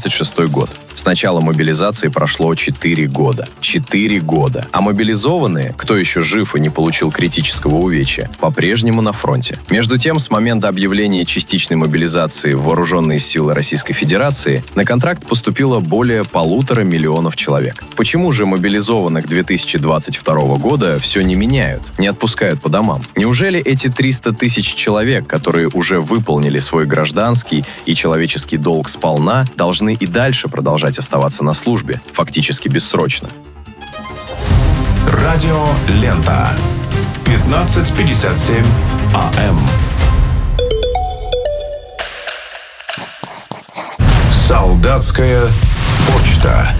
1936 год. С начала мобилизации прошло 4 года. 4 года. А мобилизованные, кто еще жив и не получил критического увечья, по-прежнему на фронте. Между тем, с момента объявления частичной мобилизации в Вооруженные силы Российской Федерации на контракт поступило более 1,5 миллиона человек. Почему же мобилизованных 2022 года все не меняют, не отпускают по домам? Неужели эти 300 тысяч человек, которые уже выполнили свой гражданский и человеческий долг сполна, должны и дальше продолжать оставаться на службе, фактически бессрочно? Радио Лента. 15:57 АМ. Солдатская почта.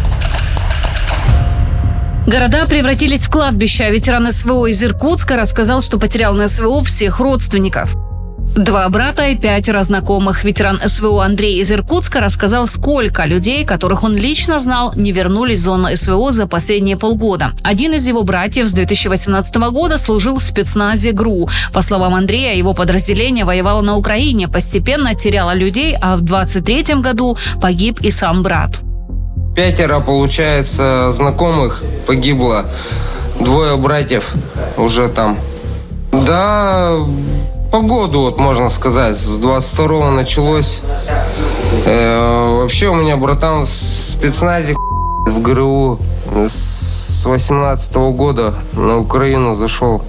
Города превратились в кладбища. Ветеран СВО из Иркутска рассказал, что потерял на СВО всех родственников. 2 брата и 5 знакомых. Ветеран СВО Андрей из Иркутска рассказал, сколько людей, которых он лично знал, не вернулись в зону СВО за последние полгода. Один из его братьев с 2018 года служил в спецназе ГРУ. По словам Андрея, его подразделение воевало на Украине, постепенно теряло людей, а в 2023 году погиб и сам брат. 5, получается, знакомых погибло. 2 братьев уже там. Да, по году, можно сказать, с 22-го началось. Вообще у меня братан в спецназе в ГРУ с 18-го года на Украину зашел.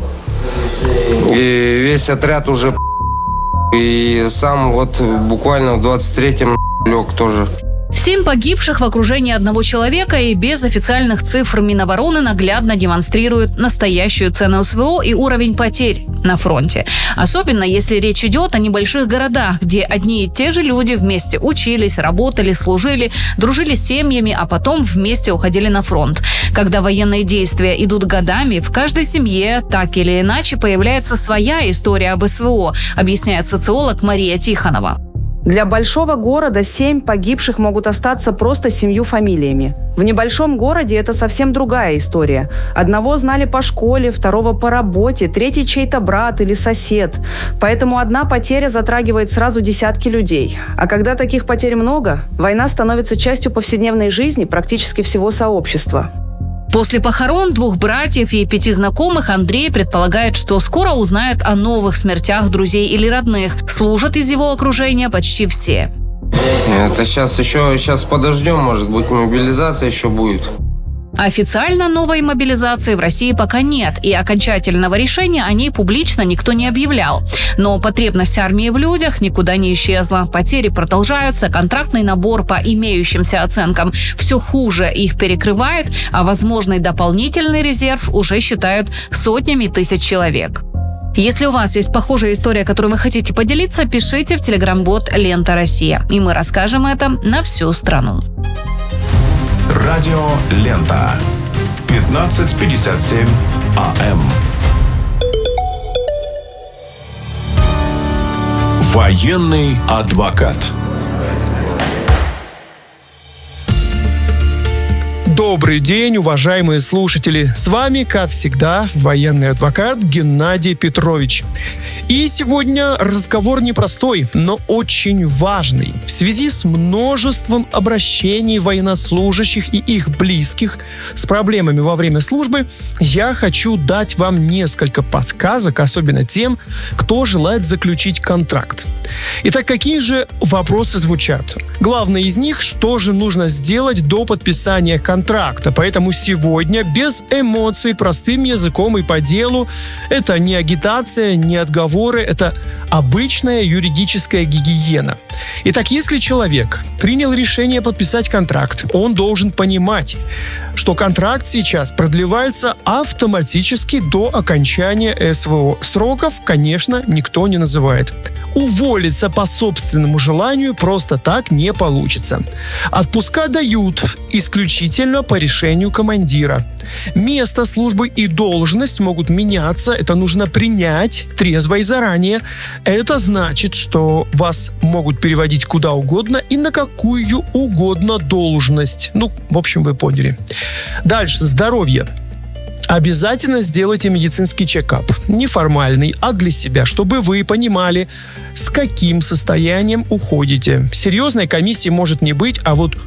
И весь отряд уже и сам вот буквально в 23-м лег тоже. 7 погибших в окружении одного человека и без официальных цифр Минобороны наглядно демонстрируют настоящую цену СВО и уровень потерь на фронте. Особенно, если речь идет о небольших городах, где одни и те же люди вместе учились, работали, служили, дружили с семьями, а потом вместе уходили на фронт. Когда военные действия идут годами, в каждой семье так или иначе появляется своя история об СВО, объясняет социолог Мария Тихонова. Для большого города 7 погибших могут остаться просто 7 фамилиями. В небольшом городе это совсем другая история. Одного знали по школе, второго по работе, третий чей-то брат или сосед. Поэтому одна потеря затрагивает сразу десятки людей. А когда таких потерь много, война становится частью повседневной жизни практически всего сообщества. После похорон 2 братьев и 5 знакомых Андрей предполагает, что скоро узнает о новых смертях друзей или родных. Служат из его окружения почти все. Это сейчас подождем, может быть, мобилизация еще будет. Официально новой мобилизации в России пока нет, и окончательного решения о ней публично никто не объявлял. Но потребность армии в людях никуда не исчезла. Потери продолжаются, контрактный набор по имеющимся оценкам все хуже их перекрывает, а возможный дополнительный резерв уже считают сотнями тысяч человек. Если у вас есть похожая история, которой вы хотите поделиться, пишите в телеграм-бот «Лента Россия», и мы расскажем это на всю страну. Радио Лента. 15:57 АМ. Военный адвокат. Добрый день, уважаемые слушатели. С вами, как всегда, военный адвокат Геннадий Петрович. И сегодня разговор непростой, но очень важный. В связи с множеством обращений военнослужащих и их близких с проблемами во время службы, я хочу дать вам несколько подсказок, особенно тем, кто желает заключить контракт. Итак, какие же вопросы звучат? Главное из них, что же нужно сделать до подписания контракта. Поэтому сегодня без эмоций, простым языком и по делу. Это не агитация, не отговоры, это обычная юридическая гигиена. Итак, если человек принял решение подписать контракт, он должен понимать, что контракт сейчас продлевается автоматически до окончания СВО. Сроков, конечно, никто не называет. Уволиться по собственному желанию просто так не получится. Отпуска дают исключительно по решению командира. Место службы и должность могут меняться. Это нужно принять трезво и заранее. Это значит, что вас могут переводить куда угодно и на какую угодно должность. В общем, вы поняли. Дальше. Здоровье. Обязательно сделайте медицинский чекап. Неформальный, а для себя, чтобы вы понимали, с каким состоянием уходите. Серьезной комиссии может не быть, а вот